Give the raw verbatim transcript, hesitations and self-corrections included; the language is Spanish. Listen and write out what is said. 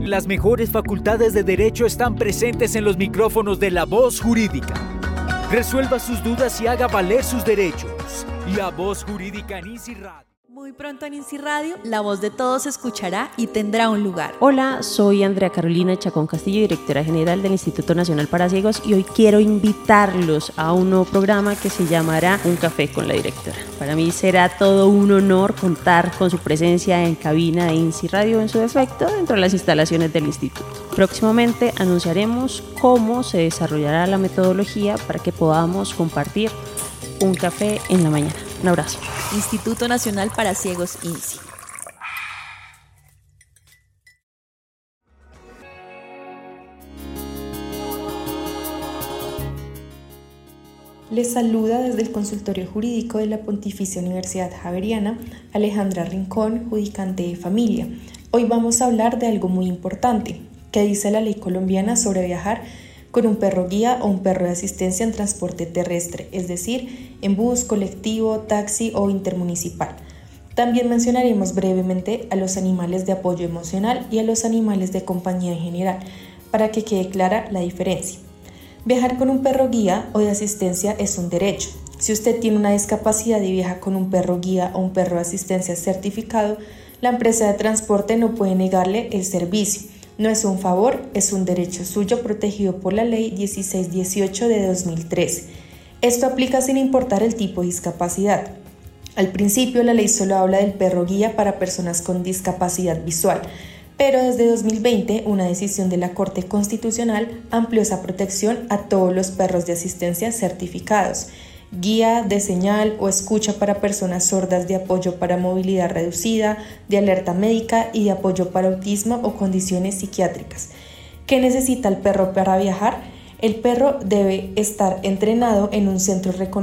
Las mejores facultades de Derecho están presentes en los micrófonos de La Voz Jurídica. Resuelva sus dudas y haga valer sus derechos. La Voz Jurídica en INSI Radio. Muy pronto en INSI Radio, la voz de todos se escuchará y tendrá un lugar. Hola, soy Andrea Carolina Chacón Castillo, directora general del Instituto Nacional para Ciegos, y hoy quiero invitarlos a un nuevo programa que se llamará Un Café con la Directora. Para mí será todo un honor contar con su presencia en cabina de INSI Radio en su defecto dentro de las instalaciones del instituto. Próximamente anunciaremos cómo se desarrollará la metodología para que podamos compartir un café en la mañana. Un abrazo. Instituto Nacional para Ciegos INSI. Les saluda desde el consultorio jurídico de la Pontificia Universidad Javeriana, Alejandra Rincón, judicante de familia. Hoy vamos a hablar de algo muy importante, que dice la ley colombiana sobre viajar con un perro guía o un perro de asistencia en transporte terrestre, es decir, en bus, colectivo, taxi o intermunicipal. También mencionaremos brevemente a los animales de apoyo emocional y a los animales de compañía en general, para que quede clara la diferencia. Viajar con un perro guía o de asistencia es un derecho. Si usted tiene una discapacidad y viaja con un perro guía o un perro de asistencia certificado, la empresa de transporte no puede negarle el servicio. No es un favor, es un derecho suyo protegido por la Ley dieciséis dieciocho de dos mil trece. Esto aplica sin importar el tipo de discapacidad. Al principio, la ley solo habla del perro guía para personas con discapacidad visual, pero desde dos mil veinte, una decisión de la Corte Constitucional amplió esa protección a todos los perros de asistencia certificados, guía de señal o escucha para personas sordas, de apoyo para movilidad reducida, de alerta médica y de apoyo para autismo o condiciones psiquiátricas. ¿Qué necesita el perro para viajar? El perro debe estar entrenado en un centro reconocido